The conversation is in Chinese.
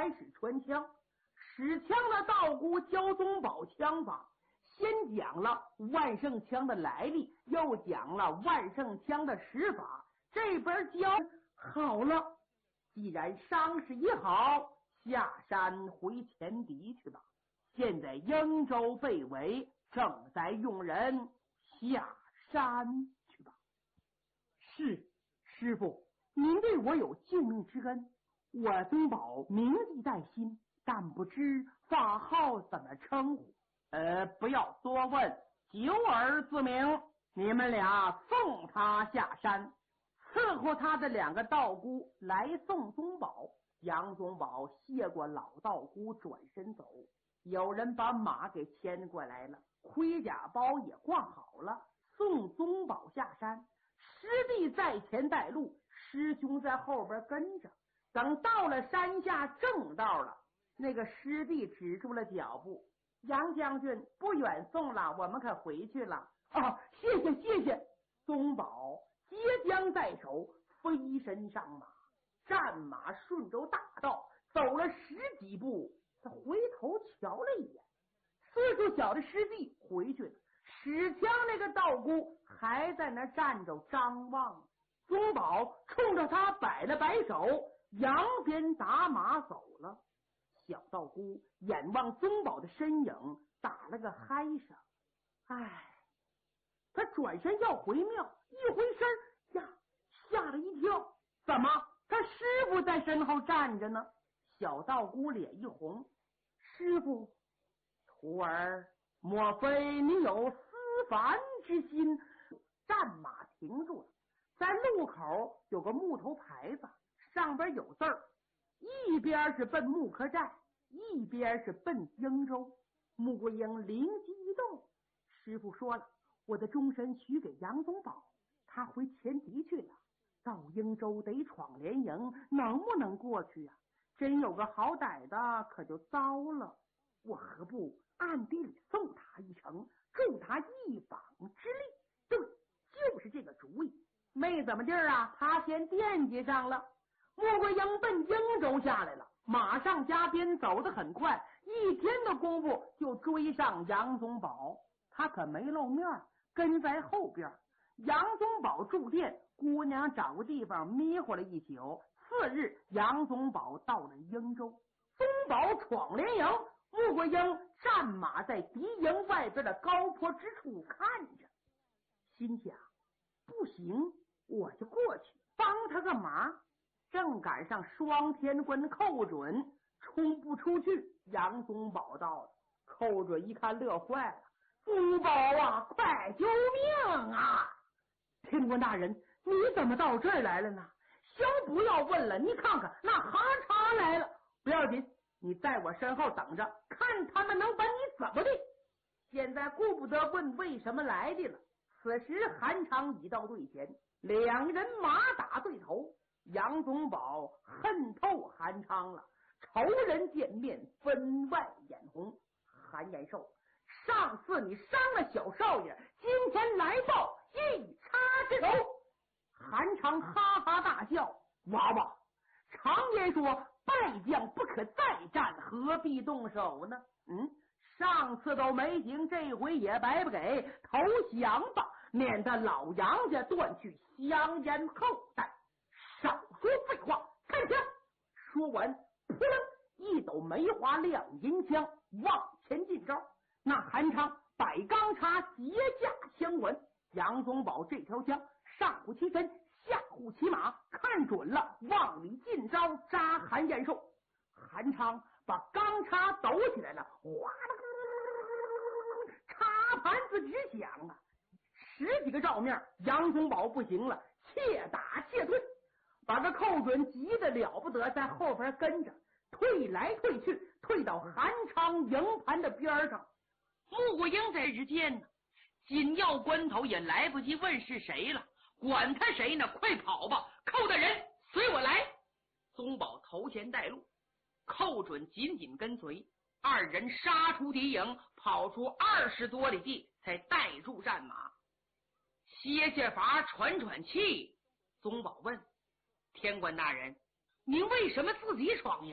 开始传枪。使枪的道姑教宗宝枪法，先讲了万圣枪的来历，又讲了万圣枪的使法。这边教好了，既然伤势已好，下山回前敌去吧。现在英州被围，正在用人，下山去吧。是，师傅，您对我有救命之恩，我宗宝铭记在心，但不知法号怎么称呼。不要多问，九耳自明。你们俩送他下山。伺候他的两个道姑来送宗宝，杨宗宝谢过老道姑，转身走。有人把马给牵过来了，盔甲包也挂好了，送宗宝下山。师弟在前带路，师兄在后边跟着。等到了山下正道了，那个师弟止住了脚步。杨将军，不远送了，我们可回去了。哦，谢谢谢谢。宗宝接将在手，飞身上马，战马顺着大道走了10几步，他回头瞧了一眼，岁数小的师弟回去了，使枪那个道姑还在那站着张望。宗宝冲着他摆了摆手，扬鞭打马走了。小道姑眼望宗宝的身影，打了个嗨声。他转身要回庙，一回身呀，吓了一跳，怎么他师傅在身后站着呢？小道姑脸一红，师傅，徒儿，莫非你有思凡之心？战马停住了，在路口有个木头牌子，上边有字儿，一边是奔木刻寨，一边是奔英州。穆桂英灵机一动，师傅说了，我的终身许给杨宗保，他回前敌去了，到英州得闯联营，能不能过去啊？真有个好歹的，可就糟了。我何不暗地里送他一程，助他一膀之力？对，就是这个主意。没怎么地儿啊，他先惦记上了。穆桂英奔英州下来了，马上加鞭，走得很快，一天的功夫就追上杨宗保。他可没露面，跟在后边。杨宗保住店，姑娘找个地方迷糊了一宿。次日，杨宗保到了英州，宗保闯联营，穆桂英战马在敌营外边的高坡之处看着，心想不行，我就过去帮他个忙。正赶上双天棍寇准冲不出去，杨宗保到了。寇准一看乐坏了，宗保啊，快救命啊！天官大人，你怎么到这儿来了呢？先不要问了，你看看那哈查来了。不要紧，你在我身后等着，看他们能把你怎么的。现在顾不得问为什么来的了。此时韩昌已到队前，两人马打对头。杨宗保恨透韩昌了，仇人见面分外眼红。韩延寿，上次你伤了小少爷，今天来报一插之头。韩昌哈哈大笑，娃娃，常言说败将不可再战，何必动手呢？上次都没行，这回也白不给，投降吧，免得老杨家断去香烟后代。少说废话，看枪！说完，扑棱一抖梅花亮银枪，往前进招。那韩昌摆钢叉，结架相吻。杨宗保这条枪上护其身，下护其马，看准了，往里进招，扎韩延寿。韩昌把钢叉抖起来了，哗啦，插盘子直响啊！10几个照面，杨宗保不行了，怯打怯退。把个寇准急得了不得，在后边跟着退来退去，退到韩昌营盘的边上。穆桂英在日间呢，紧要关头也来不及问是谁了，管他谁呢，快跑吧！寇大人，随我来。宗保头前带路，寇准紧紧跟随，二人杀出敌营，跑出20多里地，才带住战马，歇歇乏，喘喘气。宗保问：天官大人，您为什么自己闯营？